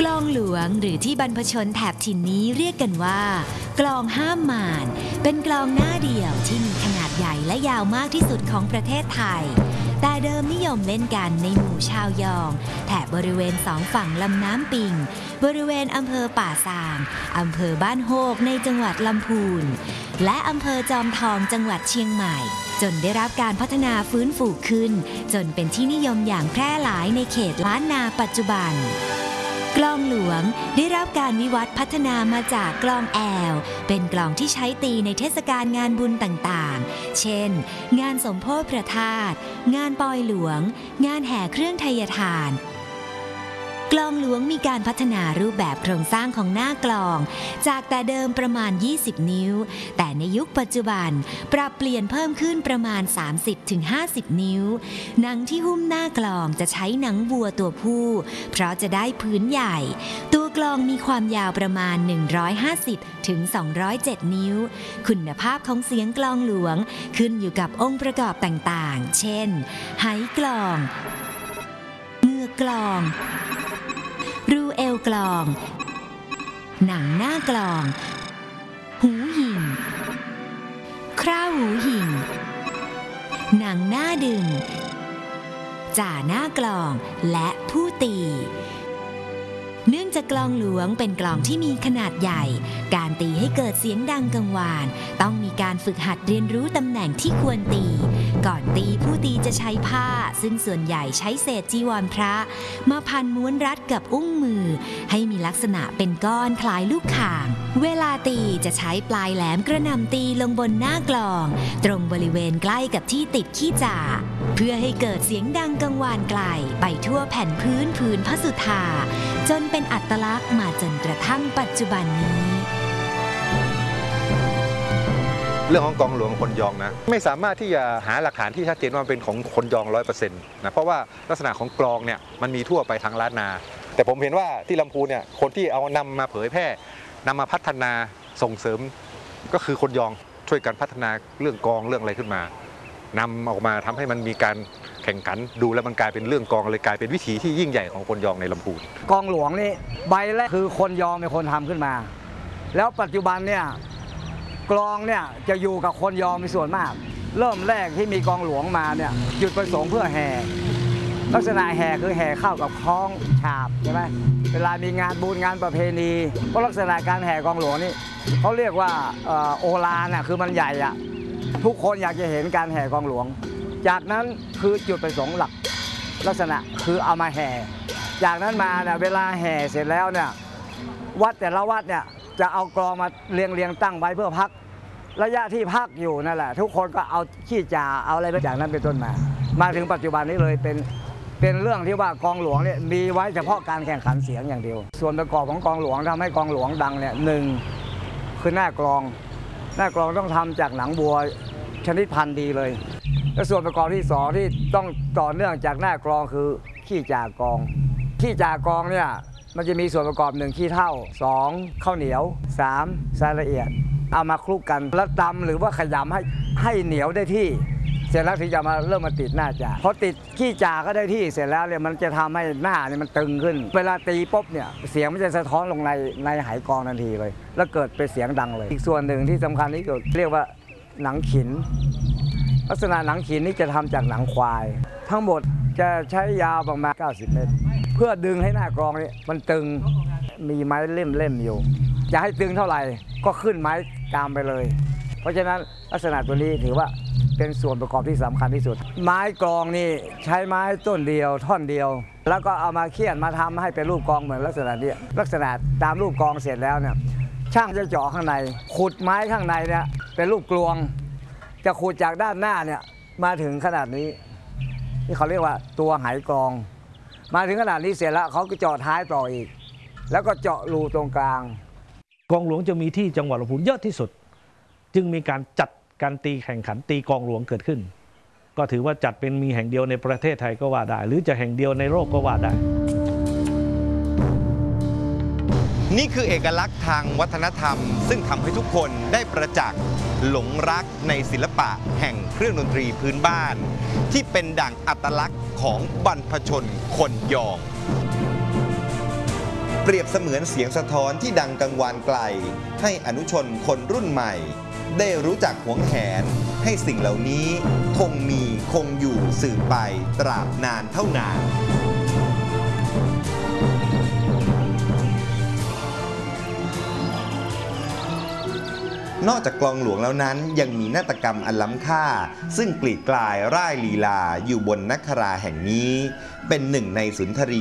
ลองหลวงหรือที่บรรพชนแถบถิ่นนี้เรียกกันว่ากลองห้ามมารเป็นกลองหน้าเดี่ยวที่มีขนาดใหญ่และยาวมากที่สุดของประเทศไทยแต่เดิมนิยมเล่นกันในหมู่ชาวยองแถบบริเวณสองฝั่งลำน้ำปิงบริเวณอำเภอป่าซางอำเภอบ้านโฮกในจังหวัดลำพูนและอำเภอจอมทองจังหวัดเชียงใหม่จนได้รับการพัฒนาฟื้นฟูขึ้นจนเป็นที่นิยมอย่างแพร่หลายในเขตล้านนาปัจจุบันกลองหลวงได้รับการวิวัฒน์พัฒนามาจากกลองแอลเป็นกลองที่ใช้ตีในเทศกาลงานบุญต่างๆเช่นงานสมโภชพระธาตุงานปอยหลวงงานแห่เครื่องไทยทานกลองหลวงมีการพัฒนารูปแบบโครงสร้างของหน้ากลองจากแต่เดิมประมาณ20นิ้วแต่ในยุคปัจจุบันปรับเปลี่ยนเพิ่มขึ้นประมาณ 30-50 นิ้วหนังที่หุ้มหน้ากลองจะใช้หนังวัวตัวผู้เพราะจะได้พื้นใหญ่ตัวกลองมีความยาวประมาณ 150-207 นิ้วคุณภาพของเสียงกลองหลวงขึ้นอยู่กับองค์ประกอบต่างๆเช่นไหกลองเงือกกลองรูเอวกลองหนังหน้ากลองหูหิ่งคร่าหูหิ่งหนังหน้าดึงจ่าหน้ากลองและผู้ตีเนื่องจากกลองหลวงเป็นกลองที่มีขนาดใหญ่การตีให้เกิดเสียงดังกังวานต้องมีการฝึกหัดเรียนรู้ตำแหน่งที่ควรตีก่อนตีผู้ตีจะใช้ผ้าซึ่งส่วนใหญ่ใช้เศษจีวรพระมาพันม้วนรัดกับอุ้งมือให้มีลักษณะเป็นก้อนคล้ายลูกข่างเวลาตีจะใช้ปลายแหลมกระหน่ำตีลงบนหน้ากลองตรงบริเวณใกล้กับที่ติดขี้จ่าเพื่อให้เกิดเสียงดังกังวานไกลไปทั่วแผ่นพื้นผืนพระสุธาจนเป็นอัตลักษณ์มาจนกระทั่งปัจจุบันนี้เรื่องของกลองหลวงคนยองนะไม่สามารถที่จะหาหลักฐานที่ชัดเจนว่าเป็นของคนยอง 100% นะเพราะว่าลักษณะของกลองเนี่ยมันมีทั่วไปทั้งล้านนาแต่ผมเห็นว่าที่ลำพูนเนี่ยคนที่เอานำมาเผยแพร่นำมาพัฒนาส่งเสริมก็คือคนยองช่วยกันพัฒนาเรื่องกลองเรื่องอะไรขึ้นมานำออกมาทำให้มันมีการแข่งขันดูแล้วมันกลายเป็นเรื่องกลองเลยกลายเป็นวิถีที่ยิ่งใหญ่ของคนยองในลำพูนกลองหลวงนี่ใบแรกคือคนยองเป็นคนทำขึ้นมาแล้วปัจจุบันเนี่ยกลองเนี่ยจะอยู่กับคนยองเป็นส่วนมากเริ่มแรกที่มีกลองหลวงมาเนี่ยจุดประสงค์เพื่อแห่ลักษณะแห่คือแห่เข้ากับคล้องฉาบใช่ไหมเวลามีงานบุญงานประเพณีเพราะลักษณะการแห่กลองหลวงนี่เขาเรียกว่าโอฬารน่ะคือมันใหญ่อะทุกคนอยากจะเห็นการแห่กลองหลวงจากนั้นคือจุดประสงค์หลักลักษณะคือเอามาแห่จากนั้นมาเนี่ยเวลาแห่เสร็จแล้วเนี่ยวัดแต่ละวัดเนี่ยจะเอากลองมาเรียงตั้งไว้เพื่อพักระยะที่พักอยู่นั่นแหละทุกคนก็เอาขี้จ่าเอาอะไรไปจากนั้นเป็นต้นมาถึงปัจจุบันนี้เลยเป็นเรื่องที่ว่ากลองหลวงเนี่ยมีไว้เฉพาะการแข่งขันเสียงอย่างเดียวส่วนประกอบของกลองหลวงทำให้กลองหลวงดังเนี่ยหนึ่งคือหน้ากลองต้องทำจากหนังบัวชนิดพันธุ์ดีเลยและส่วนประกอบที่สองที่ต้องต่อเนื่องจากหน้ากลองคือขี้จ่ากลองขี้จ่ากลองเนี่ยมันจะมีส่วนประกอบ1ขี้เถ้า2ข้าวเหนียว3ทรายละเอียดเอามาคลุกกันแล้วตำหรือว่าขยำให้เหนียวได้ที่เสร็จแล้วถึงจะมาเริ่มมาติดหน้าจ่าพอติดขี้จ่าก็ได้ที่เสร็จแล้วเนี่ยมันจะทำให้หน้าเนี่ยมันตึงขึ้นเวลาตีปุ๊บเนี่ยเสียงมันจะสะท้อนลงในไหกลองทันทีเลยแล้วเกิดเป็นเสียงดังเลยอีกส่วนหนึ่งที่สำคัญที่สุดเรียกว่าหนังขินลักษณะหนังขินนี่จะทำจากหนังควายทั้งหมดจะใช้ยาวประมาณ90 เมตรเพื่อดึงให้หน้ากลองนี่มันตึงมีไม้เล่มอยู่จะให้ตึงเท่าไหร่ก็ขึ้นไม้ตามไปเลยเพราะฉะนั้นลักษณะตัวนี้ถือว่าเป็นส่วนประกอบที่สำคัญที่สุดไม้กลองนี่ใช้ไม้ต้นเดียวท่อนเดียวแล้วก็เอามาเคี่ยนมาทำให้เป็นรูปกลองเหมือนลักษณะนี้ลักษณะตามรูปกลองเสร็จแล้วเนี่ยช่างจะเจาะข้างในขุดไม้ข้างในเนี่ยเป็นรูปกลวงจะขุดจากด้านหน้าเนี่ยมาถึงขนาดนี้ที่เขาเรียกว่าตัวไหกลองมาถึงขนาดนี้เสร็จแล้วเขาก็เจาะท้ายต่ออีกแล้วก็เจาะรูตรงกลางกลองหลวงจะมีที่จังหวัดลำพูนเยอะที่สุดจึงมีการจัดการตีแข่งขันตีกลองหลวงเกิดขึ้นก็ถือว่าจัดเป็นมีแห่งเดียวในประเทศไทยก็ว่าได้หรือจะแห่งเดียวในโลกก็ว่าได้นี่คือเอกลักษณ์ทางวัฒนธรรมซึ่งทำให้ทุกคนได้ประจักษ์หลงรักในศิลปะแห่งเครื่องดนตรีพื้นบ้านที่เป็นดั่งอัตลักษณ์ของบรรพชนคนยองเปรียบเสมือนเสียงสะท้อนที่ดังกังวานไกลให้อนุชนคนรุ่นใหม่ได้รู้จักหวงแหนให้สิ่งเหล่านี้คงมีคงอยู่สืบไปตราบนานเท่านานนอกจากกลองหลวงแล้วนั้นยังมีนาฏกรรมอันล้ำค่าซึ่งกลีดกลายร่ายลีลาอยู่บนนักคราแห่งนี้เป็นหนึ่งในสุนทรี